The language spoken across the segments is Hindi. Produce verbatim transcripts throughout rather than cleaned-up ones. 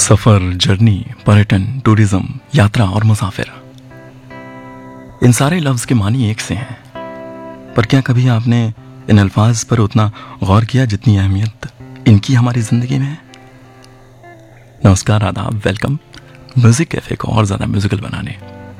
सफर, जर्नी, पर्यटन, टूरिज्म, यात्रा और मुसाफिर, इन सारे लफ्ज के मानी एक से हैं। पर क्या कभी आपने इन अल्फाज पर उतना गौर किया जितनी अहमियत इनकी हमारी जिंदगी में है? नमस्कार, आदाब, वेलकम म्यूजिक कैफे को और ज्यादा म्यूजिकल बनाने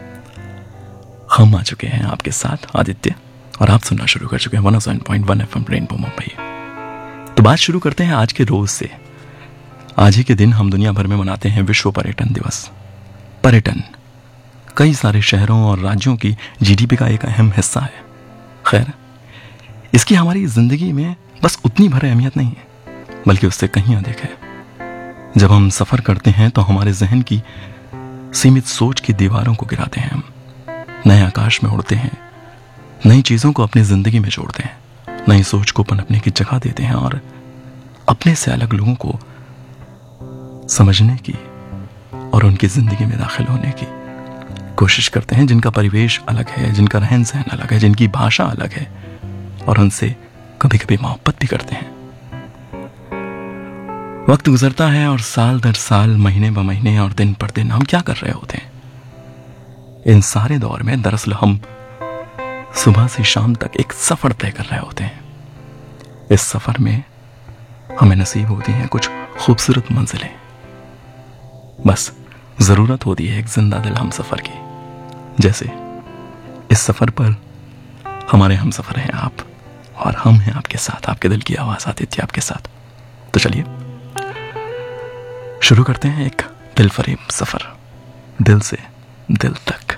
हम आ चुके हैं आपके साथ आदित्य, और आप सुनना शुरू कर चुके हैं one O seven point one FM rainbow Mumbai. तो बात शुरू करते हैं आज के रोज से। आज ही के दिन हम दुनिया भर में मनाते हैं विश्व पर्यटन दिवस। पर्यटन कई सारे शहरों और राज्यों की जीडीपी का एक अहम हिस्सा है। खैर, इसकी हमारी जिंदगी में बस उतनी भर अहमियत नहीं है, बल्कि उससे कहीं अधिक है। जब हम सफर करते हैं तो हमारे जहन की सीमित सोच की दीवारों को गिराते हैं, हम नए आकाश में उड़ते हैं, नई चीजों को अपनी जिंदगी में जोड़ते हैं, नई सोच को पनपने की जगह देते हैं और अपने से अलग लोगों को समझने की और उनकी जिंदगी में दाखिल होने की कोशिश करते हैं, जिनका परिवेश अलग है, जिनका रहन सहन अलग है, जिनकी भाषा अलग है, और उनसे कभी कभी मोहब्बत भी करते हैं। वक्त गुजरता है और साल दर साल, महीने ब महीने और दिन पर दिन हम क्या कर रहे होते हैं? इन सारे दौर में दरअसल हम सुबह से शाम तक एक सफर तय कर रहे होते हैं। इस सफर में हमें नसीब होती हैं कुछ खूबसूरत मंजिलें। बस जरूरत होती है एक जिंदा दिल हम सफर की। जैसे इस सफर पर हमारे हम सफर हैं आप, और हम हैं आपके साथ, आपके दिल की आवाज आदित्य आपके साथ। तो चलिए शुरू करते हैं एक दिल फरेब सफर, दिल से दिल तक।